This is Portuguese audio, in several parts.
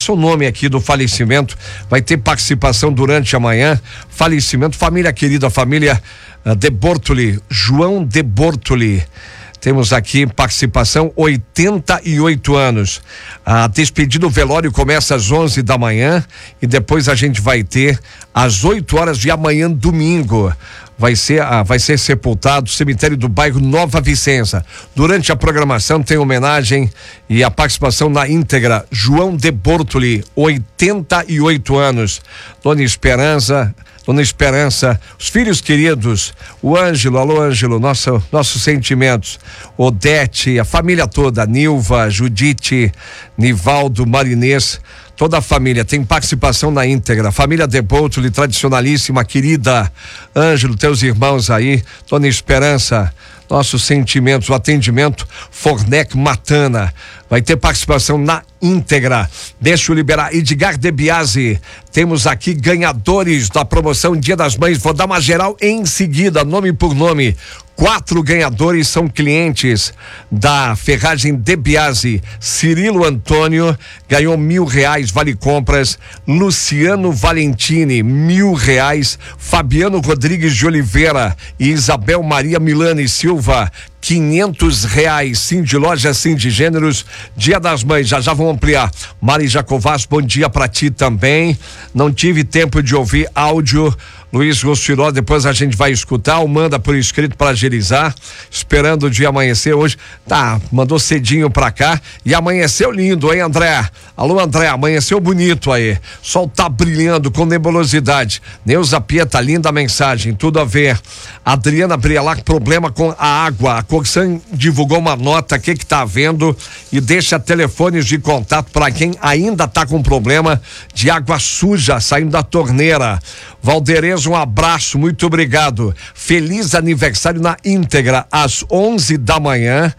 passa o nome aqui do falecimento, vai ter participação durante a manhã. Falecimento, família querida, família De Bortoli, João De Bortoli. Temos aqui participação, 88 anos. A despedida do velório começa às 11 da manhã e depois a gente vai ter às 8 horas de amanhã, domingo. Vai ser sepultado no cemitério do bairro Nova Vicença. Durante a programação tem homenagem e a participação na íntegra. João De Bortoli, 88 anos. Dona Esperança, os filhos queridos, o Ângelo, alô Ângelo, nossos sentimentos, Odete, a família toda, Nilva, Judite, Nivaldo, Marinês, toda a família tem participação na íntegra. Família De Bortoli, tradicionalíssima, querida. Ângelo, teus irmãos aí, Dona Esperança, nossos sentimentos, o atendimento Fornec Matana. Vai ter participação na íntegra. Deixa eu liberar Edgar De Biasi. Temos aqui ganhadores da promoção Dia das Mães. Vou dar uma geral em seguida, nome por nome. 4 ganhadores são clientes da Ferragem De Biasi. Cirilo Antônio ganhou R$1.000, vale compras. Luciano Valentini, R$1.000. Fabiano Rodrigues de Oliveira e Isabel Maria Milani Silva, R$500. Sim de loja, sim de gêneros. Dia das Mães, já vão ampliar. Mari Jacovaz, bom dia pra ti também. Não tive tempo de ouvir áudio. Luiz Rostiró, depois a gente vai escutar, ou manda por escrito para agilizar, esperando o dia amanhecer hoje. Tá, mandou cedinho pra cá e amanheceu lindo, hein, André? Alô, André, amanheceu bonito aí. Sol tá brilhando com nebulosidade. Neuza Pia, tá linda a mensagem, tudo a ver. Adriana Brialac, problema com a água. A Corsan divulgou uma nota, o que tá havendo, e deixa telefones de contato para quem ainda tá com problema de água suja saindo da torneira. Valderez, um abraço, muito obrigado. Feliz aniversário na íntegra, às 11 da manhã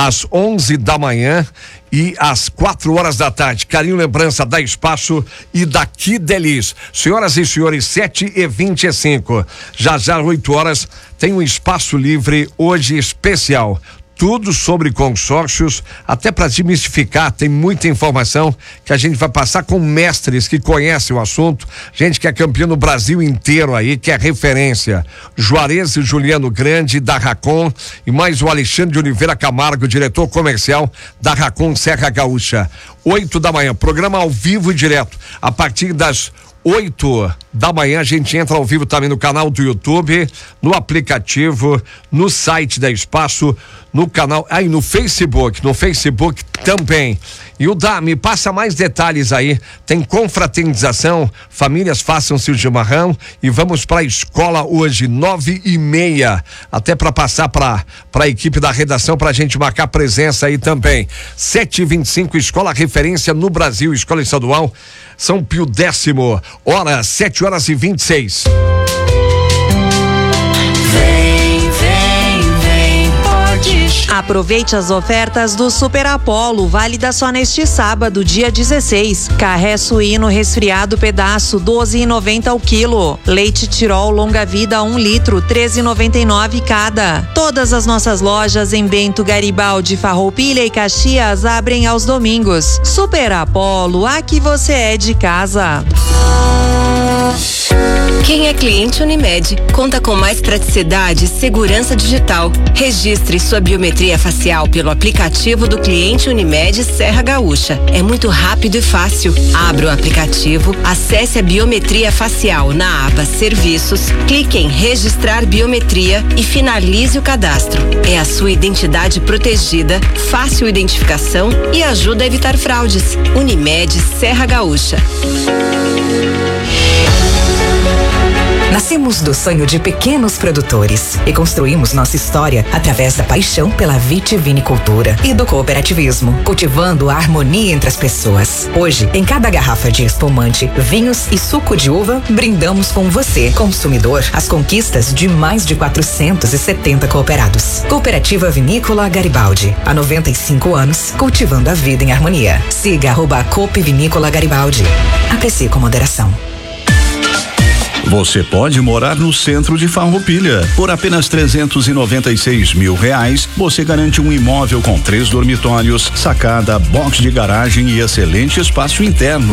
e às 4 horas da tarde. Carinho, lembrança da Espaço e da Quidelis. Senhoras e senhores, 7h25. Já 8 horas, tem um espaço livre hoje especial. Tudo sobre consórcios, até para desmistificar, tem muita informação que a gente vai passar com mestres que conhecem o assunto, gente que é campeão no Brasil inteiro aí, que é referência. Juarez e Juliano Grande, da Racon, e mais o Alexandre de Oliveira Camargo, diretor comercial da Racon Serra Gaúcha. 8 da manhã, programa ao vivo e direto, a partir das 8 da manhã a gente entra ao vivo também no canal do YouTube, no aplicativo, no site da Espaço, no canal, aí no Facebook também. E o Dá, me passa mais detalhes aí. Tem confraternização, famílias façam-se o chimarrão e vamos para a escola hoje, 9h30, até para passar para a equipe da redação pra gente marcar presença aí também. 7h25, escola referência no Brasil, escola estadual São Pio X, hora 7h26. Aproveite as ofertas do Super Apollo, válida só neste sábado, dia 16. Carré suíno resfriado pedaço, 12,90 ao quilo. Leite Tirol longa vida 1 litro, 13,99 cada. Todas as nossas lojas em Bento, Garibaldi, Farroupilha e Caxias abrem aos domingos. Super Apollo, aqui você é de casa. Quem é cliente Unimed conta com mais praticidade e segurança digital. Registre sua biometria facial pelo aplicativo do cliente Unimed Serra Gaúcha. É muito rápido e fácil. Abra o aplicativo, acesse a biometria facial na aba Serviços, clique em Registrar Biometria e finalize o cadastro. É a sua identidade protegida, fácil identificação e ajuda a evitar fraudes. Unimed Serra Gaúcha. Nascemos do sonho de pequenos produtores e construímos nossa história através da paixão pela vitivinicultura e do cooperativismo, cultivando a harmonia entre as pessoas. Hoje, em cada garrafa de espumante, vinhos e suco de uva, brindamos com você, consumidor, as conquistas de mais de 470 cooperados. Cooperativa Vinícola Garibaldi, há 95 anos, cultivando a vida em harmonia. Siga @Coop Vinícola Garibaldi. Aprecie com moderação. Você pode morar no centro de Farroupilha. Por apenas R$396 mil, você garante um imóvel com 3 dormitórios, sacada, box de garagem e excelente espaço interno.